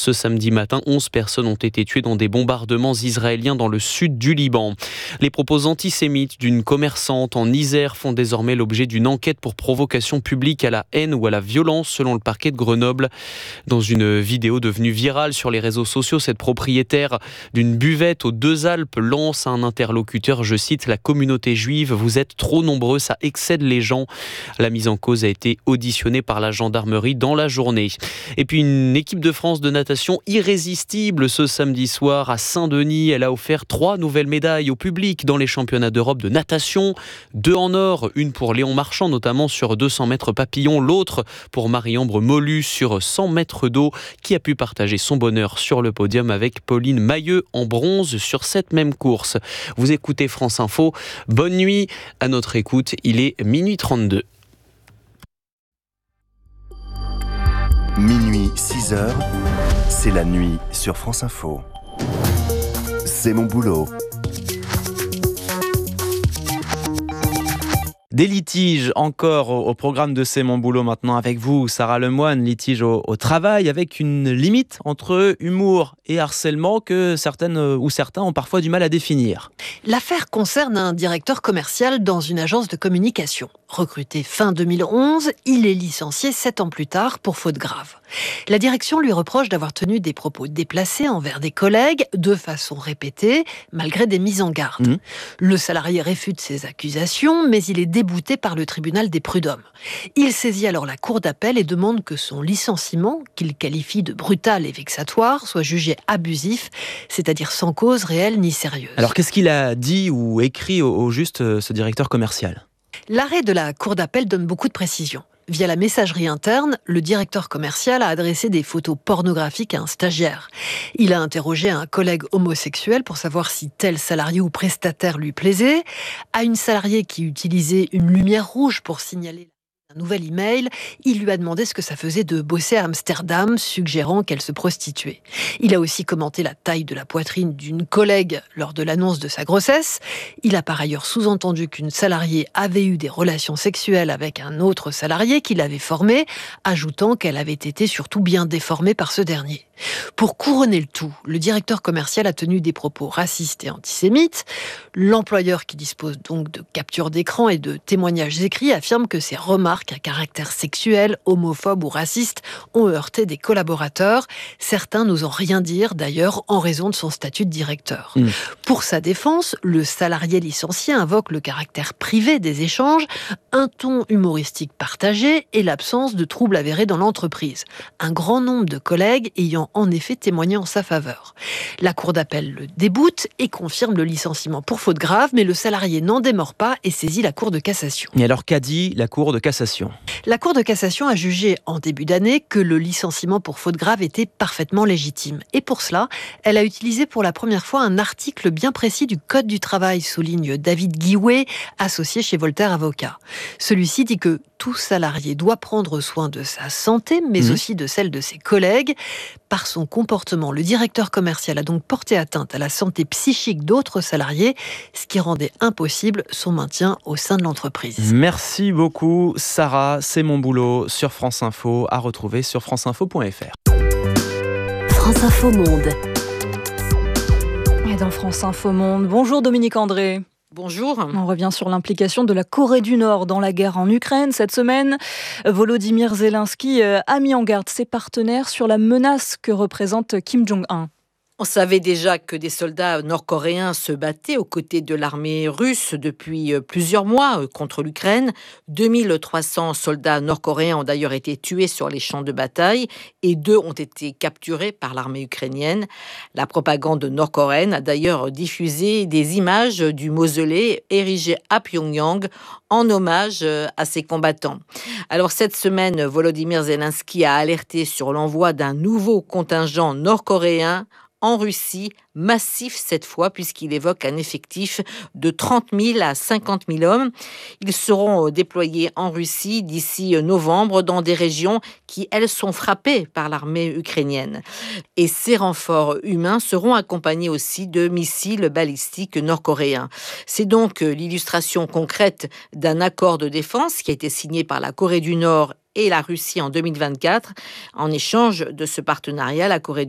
Ce samedi matin, 11 personnes ont été tuées dans des bombardements israéliens dans le sud du Liban. Les propos antisémites d'une commerçante en Isère font désormais l'objet d'une enquête pour provocation publique à la haine ou à la violence selon le parquet de Grenoble. Dans une vidéo devenue virale sur les réseaux sociaux, cette propriétaire d'une buvette aux Deux Alpes lance à un interlocuteur, je cite, « La communauté juive, vous êtes trop nombreux, ça excède les gens ». La mise en cause a été auditionnée par la gendarmerie dans la journée. Et puis une équipe de France de natation irrésistible ce samedi soir à Saint-Denis. Elle a offert 3 nouvelles médailles au public dans les championnats d'Europe de natation. 2 en or, une pour Léon Marchand notamment sur 200 mètres papillon, l'autre pour Marie-Ambre Molu sur 100 mètres d'eau, qui a pu partager son bonheur sur le podium avec Pauline Mailleux en bronze sur cette même course. Vous écoutez France Info. Bonne nuit à notre écoute. Il est minuit 32. Minuit 6h, c'est la nuit sur France Info. C'est mon boulot. Des litiges encore au programme de C'est mon boulot maintenant avec vous, Sarah Lemoine. Litige au travail avec une limite entre humour et harcèlement que certaines ou certains ont parfois du mal à définir. L'affaire concerne un directeur commercial dans une agence de communication. Recruté fin 2011, il est licencié 7 ans plus tard pour faute grave. La direction lui reproche d'avoir tenu des propos déplacés envers des collègues de façon répétée, malgré des mises en garde. Le salarié réfute ces accusations, mais il est débouté par le tribunal des prud'hommes. Il saisit alors la cour d'appel et demande que son licenciement, qu'il qualifie de brutal et vexatoire, soit jugé abusif, c'est-à-dire sans cause réelle ni sérieuse. Alors qu'est-ce qu'il a dit ou écrit au juste ce directeur commercial ? L'arrêt de la cour d'appel donne beaucoup de précisions. Via la messagerie interne, le directeur commercial a adressé des photos pornographiques à un stagiaire. Il a interrogé un collègue homosexuel pour savoir si tel salarié ou prestataire lui plaisait. À une salariée qui utilisait une lumière rouge pour signaler un nouvel email, il lui a demandé ce que ça faisait de bosser à Amsterdam, suggérant qu'elle se prostituait. Il a aussi commenté la taille de la poitrine d'une collègue lors de l'annonce de sa grossesse. Il a par ailleurs sous-entendu qu'une salariée avait eu des relations sexuelles avec un autre salarié qui l'avait formée, ajoutant qu'elle avait été surtout bien déformée par ce dernier. Pour couronner le tout, le directeur commercial a tenu des propos racistes et antisémites. L'employeur, qui dispose donc de captures d'écran et de témoignages écrits, affirme que ces remarques à caractère sexuel, homophobe ou raciste ont heurté des collaborateurs. Certains n'osant rien dire, d'ailleurs, en raison de son statut de directeur. Pour sa défense, le salarié licencié invoque le caractère privé des échanges, un ton humoristique partagé et l'absence de troubles avérés dans l'entreprise. Un grand nombre de collègues ayant en effet témoigné en sa faveur. La cour d'appel le déboute et confirme le licenciement pour faute grave, mais le salarié n'en démord pas et saisit la cour de cassation. Et alors qu'a dit la cour de cassation ? La cour de cassation a jugé en début d'année que le licenciement pour faute grave était parfaitement légitime. Et pour cela, elle a utilisé pour la première fois un article bien précis du Code du travail, souligne David Guiouet, associé chez Voltaire Avocat. Celui-ci dit que tout salarié doit prendre soin de sa santé, mais aussi de celle de ses collègues. Par son comportement, le directeur commercial a donc porté atteinte à la santé psychique d'autres salariés, ce qui rendait impossible son maintien au sein de l'entreprise. Merci beaucoup, Sarah. C'est mon boulot sur France Info, à retrouver sur franceinfo.fr. France Info Monde. Et dans France Info Monde, bonjour Dominique André. Bonjour. On revient sur l'implication de la Corée du Nord dans la guerre en Ukraine. Cette semaine, Volodymyr Zelensky a mis en garde ses partenaires sur la menace que représente Kim Jong-un. On savait déjà que des soldats nord-coréens se battaient aux côtés de l'armée russe depuis plusieurs mois contre l'Ukraine. 2300 soldats nord-coréens ont d'ailleurs été tués sur les champs de bataille et 2 ont été capturés par l'armée ukrainienne. La propagande nord-coréenne a d'ailleurs diffusé des images du mausolée érigé à Pyongyang en hommage à ces combattants. Alors cette semaine, Volodymyr Zelensky a alerté sur l'envoi d'un nouveau contingent nord-coréen en Russie, massif cette fois, puisqu'il évoque un effectif de 30 000 à 50 000 hommes. Ils seront déployés en Russie d'ici novembre dans des régions qui, elles, sont frappées par l'armée ukrainienne. Et ces renforts humains seront accompagnés aussi de missiles balistiques nord-coréens. C'est donc l'illustration concrète d'un accord de défense qui a été signé par la Corée du Nord et la Russie en 2024. En échange de ce partenariat, la Corée